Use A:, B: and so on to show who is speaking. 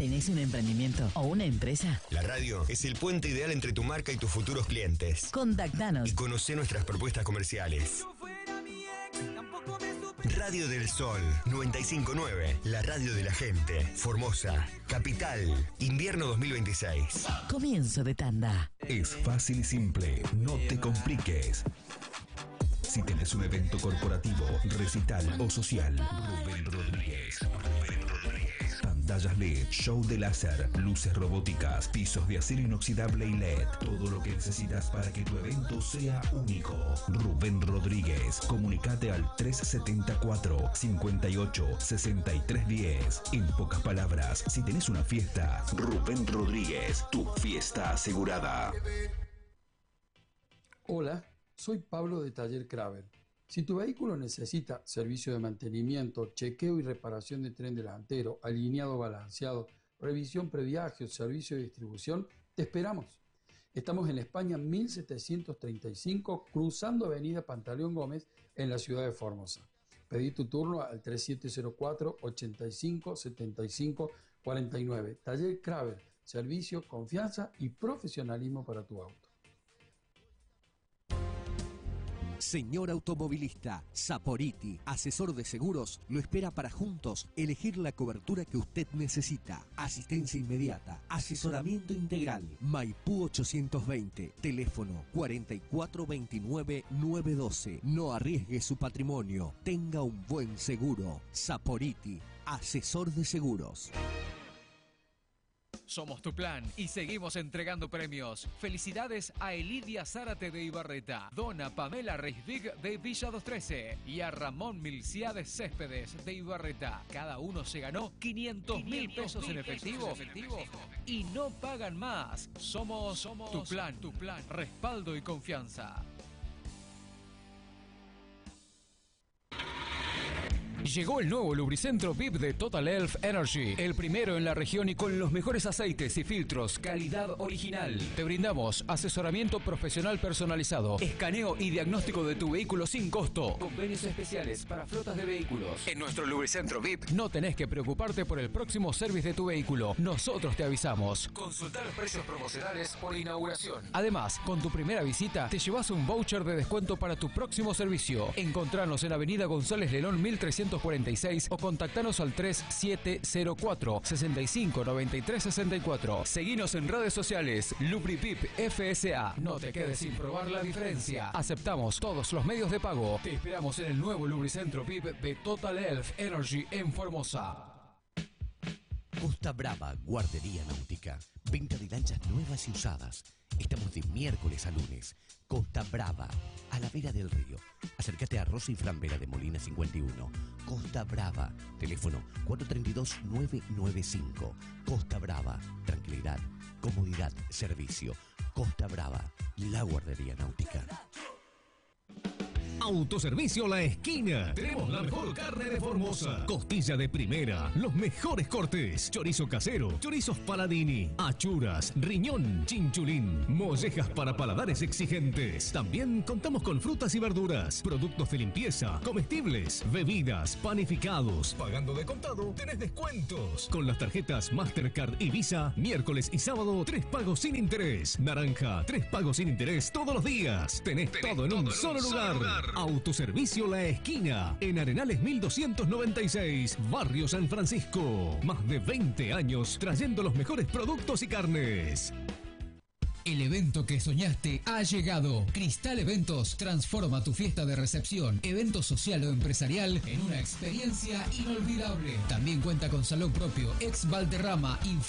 A: ¿Tenés un emprendimiento o una empresa?
B: La radio es el puente ideal entre tu marca y tus futuros clientes.
A: Contactanos
B: Y conocé nuestras propuestas comerciales. Radio del Sol 959, la radio de la gente. Formosa, Capital, invierno 2026.
A: Comienzo de tanda.
C: Es fácil y simple, no te compliques. Si tenés un evento corporativo, recital o social, Rubén Rodríguez. Pantallas LED, show de láser, luces robóticas, pisos de acero inoxidable y LED. Todo lo que necesitas para que tu evento sea único. Rubén Rodríguez. Comunicate al 374 58 63 10. En pocas palabras, si tenés una fiesta, Rubén Rodríguez, tu fiesta asegurada.
D: Hola, soy Pablo de Taller Kraber. Si tu vehículo necesita servicio de mantenimiento, chequeo y reparación de tren delantero, alineado balanceado, revisión previaje o servicio de distribución, te esperamos. Estamos en España 1735, cruzando Avenida Pantaleón Gómez, en la ciudad de Formosa. Pedí tu turno al 3704 85 75 49. Taller Kraber, servicio, confianza y profesionalismo para tu auto.
E: Señor automovilista, Saporiti, asesor de seguros, lo espera para juntos elegir la cobertura que usted necesita. Asistencia inmediata, asesoramiento integral. Maipú 820, teléfono 4429-912. No arriesgue su patrimonio, tenga un buen seguro. Saporiti, asesor de seguros.
F: Somos tu plan y seguimos entregando premios. Felicidades a Elidia Zárate de Ibarreta, Dona Pamela Reisvig de Villa 213 y a Ramón Milciades Céspedes de Ibarreta. Cada uno se ganó 500.000 pesos en efectivo y no pagan más. Somos tu plan, respaldo y confianza. Llegó el nuevo lubricentro VIP de Total Elf Energy, el primero en la región y con los mejores aceites y filtros, calidad original. Te brindamos asesoramiento profesional personalizado, escaneo y diagnóstico de tu vehículo sin costo, convenios especiales para flotas de vehículos. En nuestro lubricentro VIP no tenés que preocuparte por el próximo service de tu vehículo, nosotros te avisamos. Consulta los precios promocionales por inauguración. Además, con tu primera visita te llevas un voucher de descuento para tu próximo servicio. Encontranos en Avenida González Lelón 1346 o contactanos al 3704 65 93 64. Seguinos en redes sociales LubriPip FSA. No te quedes sin probar la diferencia. Aceptamos todos los medios de pago. Te esperamos en el nuevo lubricentro VIP de Total Elf Energy en Formosa.
G: Costa Brava, guardería náutica. Venta de lanchas nuevas y usadas. Estamos de miércoles a lunes. Costa Brava, a la vera del río. Acércate a Rosa y Fran Vera de Molina 51. Costa Brava, teléfono 432-995. Costa Brava, tranquilidad, comodidad, servicio. Costa Brava, la guardería náutica.
H: Autoservicio La Esquina. Tenemos la mejor carne de Formosa. Costilla de primera, los mejores cortes. Chorizo casero, chorizos Paladini, achuras, riñón, chinchulín, mollejas para paladares exigentes. También contamos con frutas y verduras, productos de limpieza, comestibles, bebidas, panificados. Pagando de contado, tenés descuentos. Con las tarjetas Mastercard y Visa, miércoles y sábado, 3 pagos sin interés. Naranja, 3 pagos sin interés todos los días. Tenés todo en un solo lugar. Autoservicio La Esquina, en Arenales 1296, Barrio San Francisco. Más de 20 años trayendo los mejores productos y carnes.
F: El evento que soñaste ha llegado. Cristal Eventos transforma tu fiesta de recepción, evento social o empresarial en una experiencia inolvidable. También cuenta con salón propio, ex Valderrama,